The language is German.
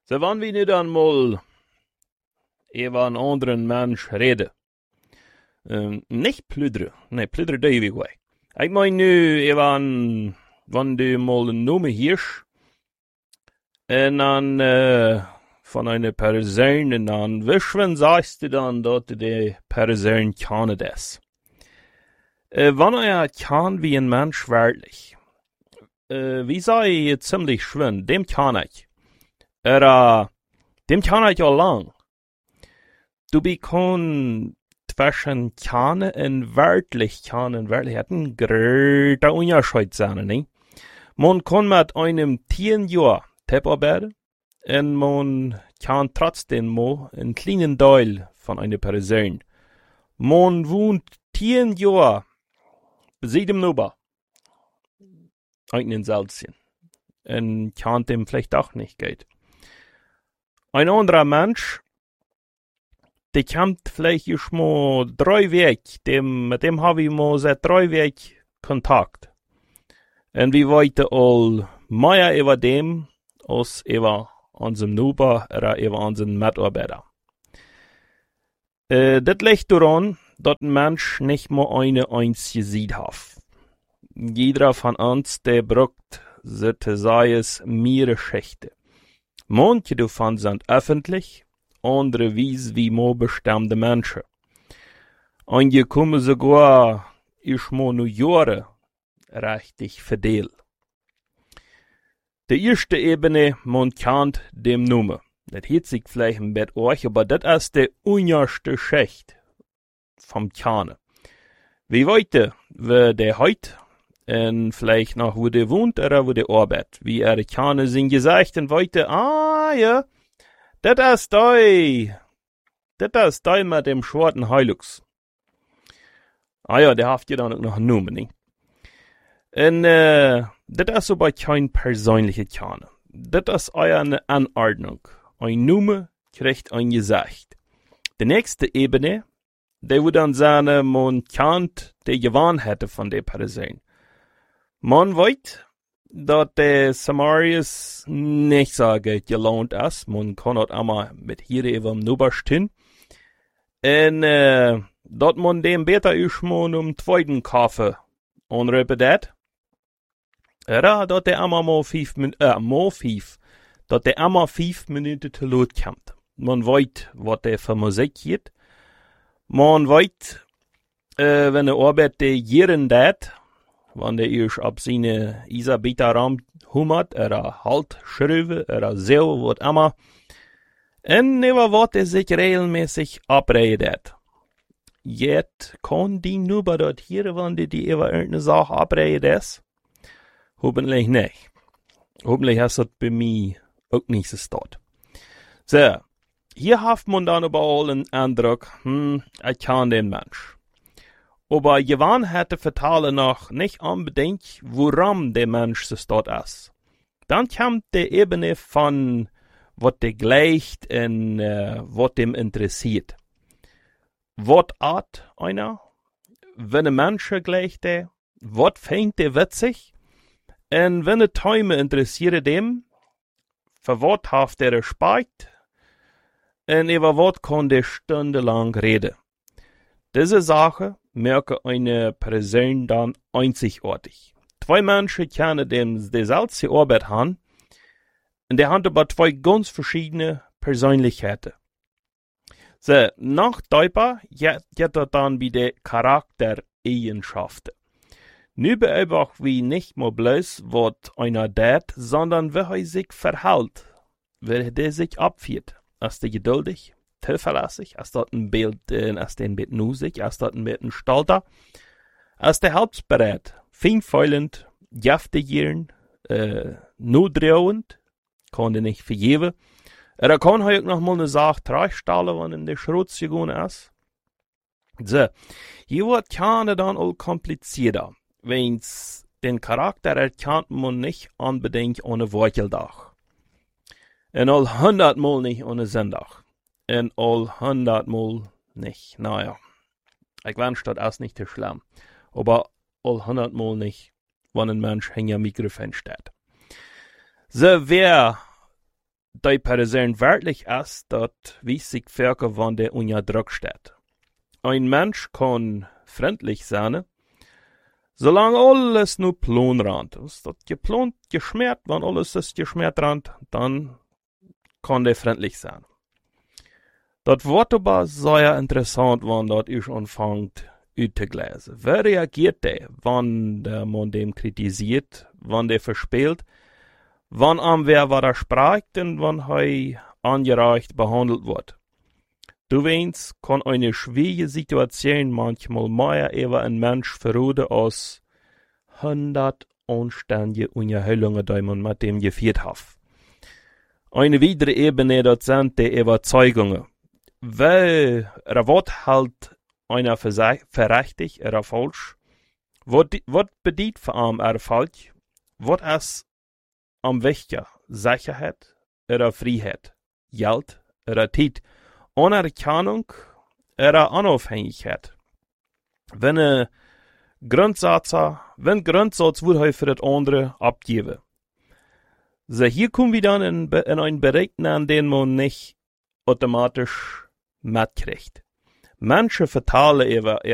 So wann wir nu dan mal über einen anderen Mensch reden. Nicht plüderen. Nee, plüderen doe je weg. Ik mein nu even, wann du mal een Nummer hierst, en dan van een persoon, en dan wischen sagst du dann, dat de persoon kan das. Wann kan wie ein Mensch wirklich. Wie sei je ziemlich schön, dem kan ich. Dem kan ich al lang. Du bekon zwischen Kane en werkelijk een grote onderscheid zijn, ne? Man kan met einem 10 Jahr tep arbeiten, en man kan trotzdem mo een kleinen Teil van eine Person. Man wohnt 10 Jahr besiedem Nuba, einen Selzchen, en kan dem vielleicht auch nicht geht. Ein anderer Mensch, der kommt vielleicht just mal 3 Wege, mit dem habe ich mal seit 3 Wege Kontakt. Und wir weiten all mehr über dem, als über unseren Nuber oder über unseren Mitarbeiter. Das liegt daran, dass ein Mensch nicht mal eine einzige Seite hat. Jeder von uns, der braucht, sei es mehrere Schächte. Manche davon sind öffentlich, andere wie mo bestimmte Menschen. Einige kommen sogar ich mo nu Jahre richtig verdeelt. Die erste Ebene, man kennt dem Nummer. Das hört sich vielleicht ein bisschen euch, aber das ist die unterste Schicht vom Kerne. Wie weiter, wer der heute und vielleicht noch wo der wohnt oder wo der arbeitet. Wie die Kerne sind gesagt und weiter, ja, das ist der mit dem schwarzen Hilux. Ja, der haft ihr dann auch noch einen Namen, ne? Und, das ist aber kein persönlicher Kerne. Das ist eine Anordnung. Ein Name kriegt ein Gesicht. Die nächste Ebene, der würde dann sagen, man kennt die Gewohnheiten von der Person. Man weiß, dass der Samarius nicht so gut gelohnt ist. Man kann auch einmal mit hier eben drüber stehen. Und, dass man dem besser ist, man zweiten Kaffee anrüber dat. Oder, dass der einmal mal 5 Minuten, dass der einmal 5 Minuten zu laut kommt. Man weiß, was der für Musik geht. Man weiß, wenn er arbeitet, jeden dat, wenn der ist ab seine Isabita-Raum hummert, halt schreiben, so, was immer. Und über was er sich regelmäßig abredet. Jetzt kann die nur bei dort hier, wenn die über irgendeine Sache abredet. Hoffentlich nicht. Hoffentlich hast du das bei mir auch nicht so dort. So, hier hat man dann aber all einen Eindruck, ich kann den Mensch. Aber Gewohnheiten vertalen noch nicht unbedingt, woran der Mensch so dort ist. Dann kommt die Ebene von, was der gleicht und was dem interessiert. Was art einer? Wenn ein Mensch gleicht der? Was fängt der witzig? Und wenn die Träume interessieren dem, für was hat der Respekt? Und über was kann der stundenlang reden? Diese Sache merke eine Person dann einzigartig. 2 Menschen können dieselbe Arbeit haben, und die haben aber 2 ganz verschiedene Persönlichkeiten. So, nach Deutschland geht das dann bei den Charaktereigenschaften. Nu beobachten wir nicht mal bloß, was einer tut, sondern wie er sich verhält, wie er sich abführt. Ist er geduldig, zuverlässig, ist das ein bisschen nusig, ist das ein bisschen stolter, ist er hilfsbereit, feinfühlend, jaftigieren, notdrehend, kann er nicht vergeben. Er kann auch noch mal eine Sache tragstellen, wenn in der Schrotz gegangen ist. So, hier wird keine dann all komplizierter. Wenn's den Charakter erkennt man nicht unbedingt ohne Wurzeldach. Und all 100 Mal nicht ohne Sendach. Und all 100 Mal nicht. Naja, ich wünsche das ist nicht so schlimm. Aber all 100 Mal nicht, wenn ein Mensch hinter Mikrofon steht. So, wer die Person wirklich ist, das weiß sich Völker, wann der unter Druck steht. Ein Mensch kann freundlich sein, solange alles nur planrand ist. Das geplant, geschmiert, wenn alles ist geschmiert rand, dann kann der freundlich sein. Das Wort aber sehr interessant, wenn das ich anfängt auszulesen. Wer reagiert der, wenn der man dem kritisiert, wenn der verspielt, wenn am wer was spricht und wenn er angereicht behandelt wird? Du weißt, kann eine schwierige Situation manchmal mehr über ein Mensch verroden als 100 anständige Unterhaltungen, die man mit dem geführt hat. Eine weitere Ebene, das sind die Überzeugungen. Weil was halt einer verrechtigt, falsch? Was bedeutet für einen falsch? Was ist am wichtiger? Sicherheit oder Freiheit? Geld oder Zeit? Anerkennung oder Unabhängigkeit? Wenn Grundsatz würde er für das andere abgeben. So, hier kommen wir dann in einen Bereich, an den man nicht automatisch mitkriegt. Manche vertalen ihre